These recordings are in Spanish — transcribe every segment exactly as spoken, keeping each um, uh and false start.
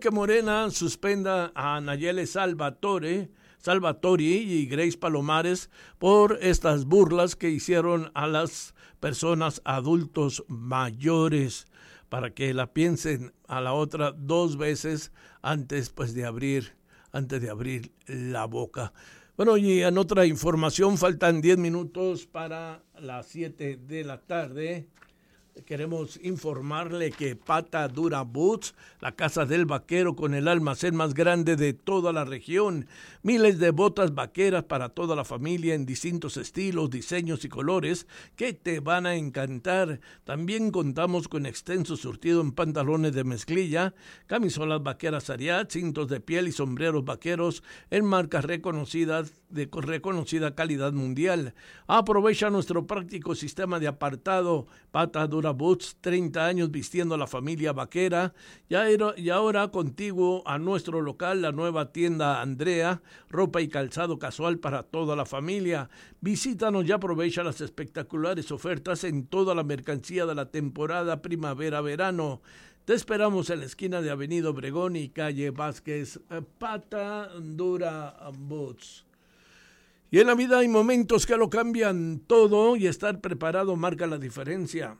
que Morena suspenda a Nayeli Salvatore, Salvatori y Grace Palomares por estas burlas que hicieron a las personas adultos mayores, para que la piensen a la otra dos veces antes pues de abrir, antes de abrir la boca. Bueno, y en otra información, faltan diez minutos para las siete de la tarde. Queremos informarle que Pata Dura Boots, la casa del vaquero con el almacén más grande de toda la región, miles de botas vaqueras para toda la familia en distintos estilos, diseños y colores que te van a encantar. También contamos con extenso surtido en pantalones de mezclilla, camisolas vaqueras Ariat, cintos de piel y sombreros vaqueros en marcas reconocidas de reconocida calidad mundial. Aprovecha nuestro práctico sistema de apartado. Pata Dura Boots, treinta años vistiendo a la familia vaquera. Ya era, y ahora contiguo a nuestro local, la nueva tienda Andrea, ropa y calzado casual para toda la familia. Visítanos y aprovecha las espectaculares ofertas en toda la mercancía de la temporada primavera-verano. Te esperamos en la esquina de Avenida Obregón y calle Vázquez. Pata Dura Boots. Y en la vida hay momentos que lo cambian todo y estar preparado marca la diferencia.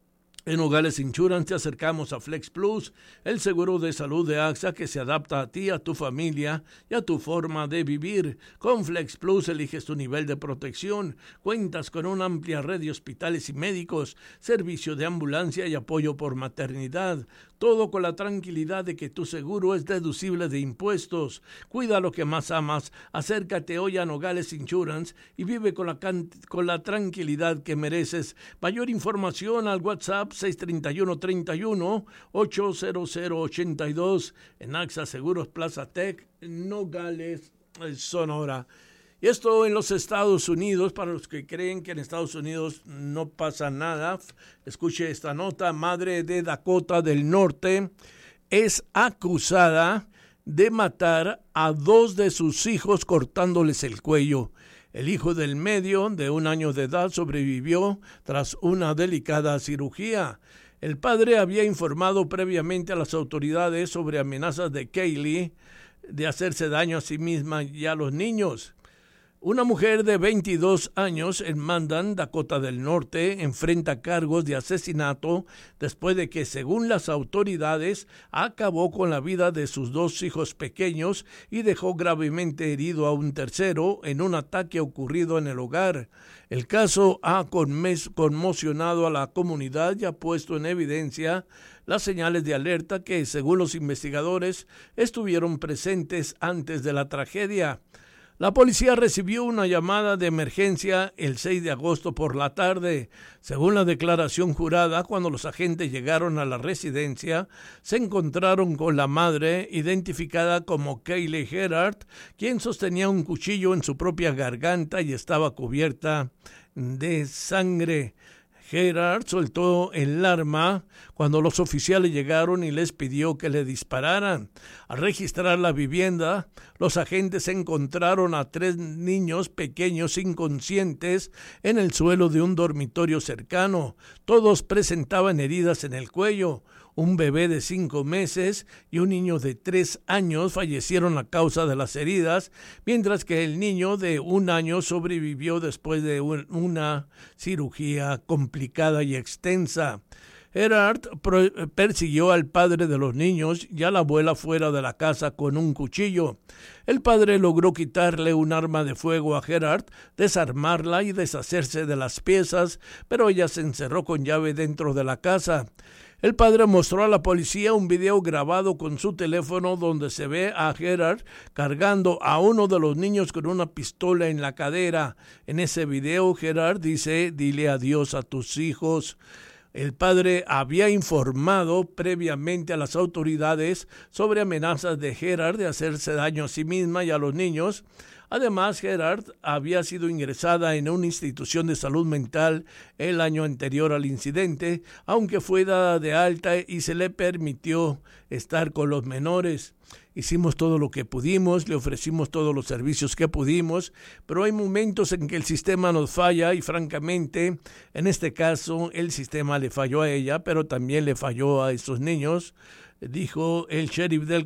En Nogales Insurance te acercamos a Flex Plus, el seguro de salud de A X A que se adapta a ti, a tu familia y a tu forma de vivir. Con Flex Plus eliges tu nivel de protección, cuentas con una amplia red de hospitales y médicos, servicio de ambulancia y apoyo por maternidad. Todo con la tranquilidad de que tu seguro es deducible de impuestos. Cuida lo que más amas. Acércate hoy a Nogales Insurance y vive con la, con la tranquilidad que mereces. Mayor información al WhatsApp seis tres uno, tres uno, ocho cero cero ocho dos en A X A Seguros Plaza Tech, Nogales, Sonora. Y esto en los Estados Unidos, para los que creen que en Estados Unidos no pasa nada, escuche esta nota. Madre de Dakota del Norte es acusada de matar a dos de sus hijos cortándoles el cuello. El hijo del medio, de un año de edad, sobrevivió tras una delicada cirugía. El padre había informado previamente a las autoridades sobre amenazas de Kaylee de hacerse daño a sí misma y a los niños. Una mujer de veintidós años en Mandan, Dakota del Norte, enfrenta cargos de asesinato después de que, según las autoridades, acabó con la vida de sus dos hijos pequeños y dejó gravemente herido a un tercero en un ataque ocurrido en el hogar. El caso ha conmocionado a la comunidad y ha puesto en evidencia las señales de alerta que, según los investigadores, estuvieron presentes antes de la tragedia. La policía recibió una llamada de emergencia el seis de agosto por la tarde. Según la declaración jurada, cuando los agentes llegaron a la residencia, se encontraron con la madre, identificada como Kaylee Gerard, quien sostenía un cuchillo en su propia garganta y estaba cubierta de sangre. Gerard soltó el arma cuando los oficiales llegaron y les pidió que le dispararan. Al registrar la vivienda, los agentes encontraron a tres niños pequeños inconscientes en el suelo de un dormitorio cercano. Todos presentaban heridas en el cuello. Un bebé de cinco meses y un niño de tres años fallecieron a causa de las heridas, mientras que el niño de un año sobrevivió después de un, una cirugía complicada y extensa. Gerard persiguió al padre de los niños y a la abuela fuera de la casa con un cuchillo. El padre logró quitarle un arma de fuego a Gerard, desarmarla y deshacerse de las piezas, pero ella se encerró con llave dentro de la casa. El padre mostró a la policía un video grabado con su teléfono donde se ve a Gerard cargando a uno de los niños con una pistola en la cadera. En ese video, Gerard dice: "Dile adiós a tus hijos". El padre había informado previamente a las autoridades sobre amenazas de Gerard de hacerse daño a sí misma y a los niños. Además, Gerard había sido ingresada en una institución de salud mental el año anterior al incidente, aunque fue dada de alta y se le permitió estar con los menores. Hicimos todo lo que pudimos, le ofrecimos todos los servicios que pudimos, pero hay momentos en que el sistema nos falla y, francamente, en este caso el sistema le falló a ella, pero también le falló a esos niños, dijo el sheriff del